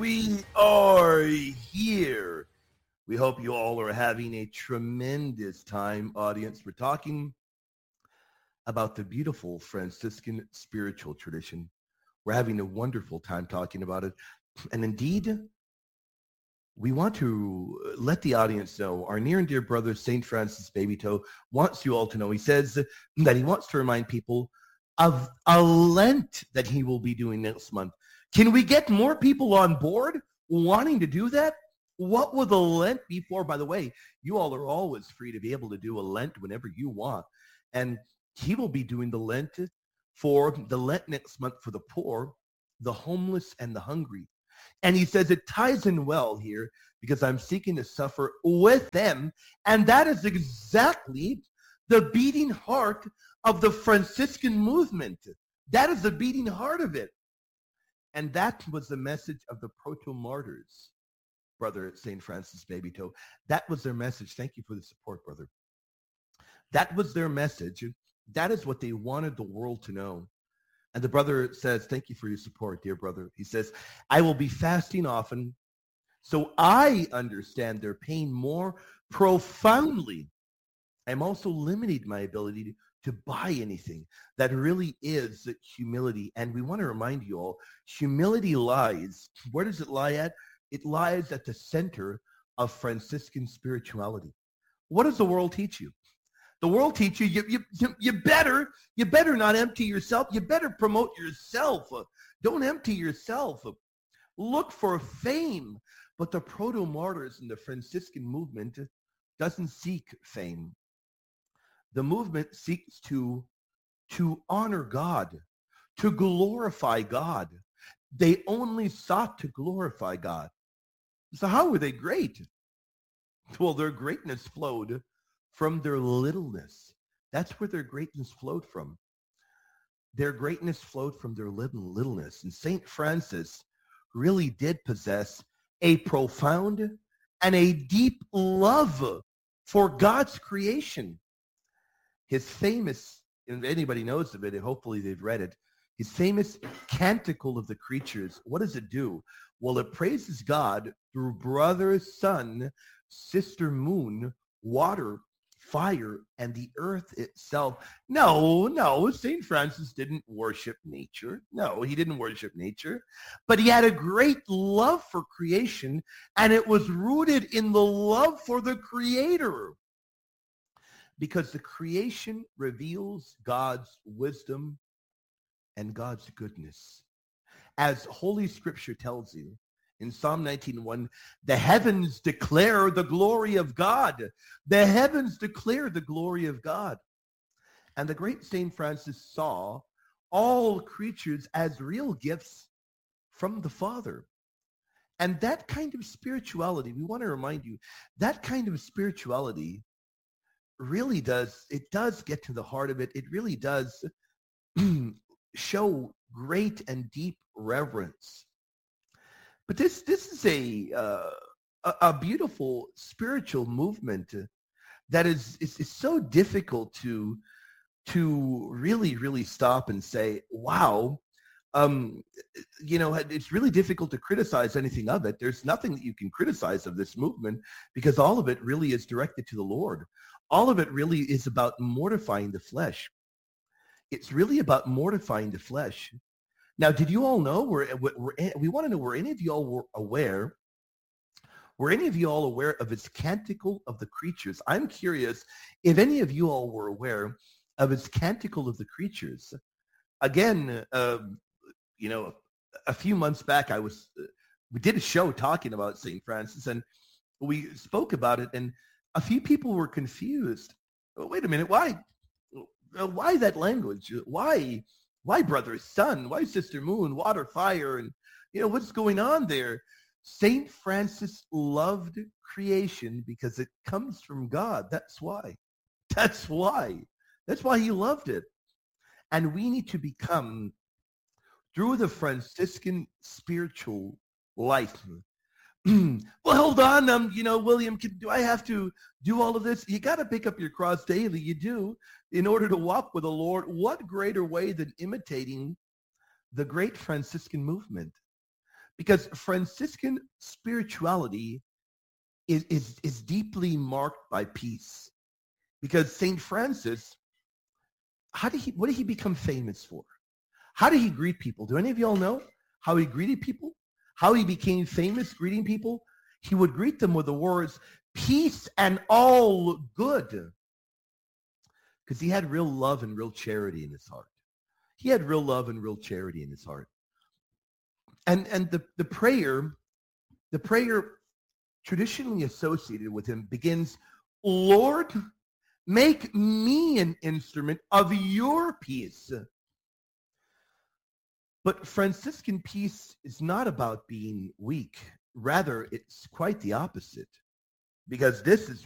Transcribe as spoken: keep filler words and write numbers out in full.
We are here. We hope you all are having a tremendous time, audience. We're talking about the beautiful Franciscan spiritual tradition. We're having a wonderful time talking about it. And indeed, we want to let the audience know, our near and dear brother, Saint Francis Babytoe, wants you all to know. He says that he wants to remind people of a Lent that he will be doing next month. Can we get more people on board wanting to do that? What will the Lent be for? By the way, you all are always free to be able to do a Lent whenever you want. And he will be doing the Lent for the Lent next month for the poor, the homeless, and the hungry. And he says it ties in well here because I'm seeking to suffer with them. And that is exactly the beating heart of the Franciscan movement. That is the beating heart of it. And that was the message of the proto-martyrs, brother Saint Francis Babytoe. That was their message. Thank you for the support, brother. That was their message. That is what they wanted the world to know. And the brother says, thank you for your support, dear brother. He says, I will be fasting often, so I understand their pain more profoundly. I'm also limiting my ability to, to buy anything. That really is humility. And we want to remind you all, humility lies. Where does it lie at? It lies at the center of Franciscan spirituality. What does the world teach you? The world teach you, you, you, you better, you better not empty yourself. You better promote yourself. Don't empty yourself. Look for fame. But the proto-martyrs in the Franciscan movement doesn't seek fame. The movement seeks to, to honor God, to glorify God. They only sought to glorify God. So how were they great? Well, their greatness flowed from their littleness. That's where their greatness flowed from. Their greatness flowed from their little littleness. And Saint Francis really did possess a profound and a deep love for God's creation. His famous, if anybody knows of it, and hopefully they've read it, his famous Canticle of the Creatures, what does it do? Well, it praises God through brother, sun, sister, moon, water, fire, and the earth itself. No, no, Saint Francis didn't worship nature. No, he didn't worship nature. But he had a great love for creation, and it was rooted in the love for the Creator. Because the creation reveals God's wisdom and God's goodness. As Holy Scripture tells you, in Psalm nineteen one, the heavens declare the glory of God. The heavens declare the glory of God. And the great Saint Francis saw all creatures as real gifts from the Father. And that kind of spirituality, we want to remind you, that kind of spirituality really does, it does get to the heart of it. It really does show great and deep reverence. But this this is a uh, a, a beautiful spiritual movement that is, is is so difficult to to really really stop and say, wow, um, you know, it's really difficult to criticize anything of it. There's nothing that you can criticize of this movement because all of it really is directed to the Lord. All of it really is about mortifying the flesh. It's really about mortifying the flesh. Now, did you all know, we're, we're, we want to know, were any of you all were aware, were any of you all aware of its Canticle of the Creatures? I'm curious if any of you all were aware of its Canticle of the Creatures. Again, uh, you know, a few months back, I was, uh, we did a show talking about Saint Francis, and we spoke about it, and a few people were confused. Oh, wait a minute, why, why that language? Why? Why brother, sun? Why sister, moon, water, fire? And, you know, what's going on there? Saint Francis loved creation because it comes from God. That's why. That's why. That's why he loved it. And we need to become, through the Franciscan spiritual life. Well, hold on, um, you know, William, can, do I have to do all of this? You got to pick up your cross daily. You do, in order to walk with the Lord. What greater way than imitating the great Franciscan movement? because Franciscan spirituality is, is, is deeply marked by peace. Because Saint Francis, how did he, what did he become famous for? How did he greet people? Do any of y'all know how he greeted people? How he became famous greeting people? He would greet them with the words, peace and all good. Because he had real love and real charity in his heart. He had real love and real charity in his heart. And, and the, the prayer, the prayer traditionally associated with him begins, Lord, make me an instrument of your peace. But Franciscan peace is not about being weak. Rather, it's quite the opposite. Because this is